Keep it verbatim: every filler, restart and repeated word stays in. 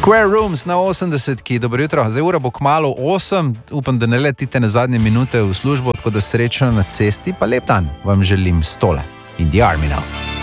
Square Rooms na osemdesetki, dobro jutro. Zdaj ura bo kmalu osem, upam, da ne letite na zadnje minute v službo, tako da srečno na cesti, pa lep dan vam želim s tole. In the Army now.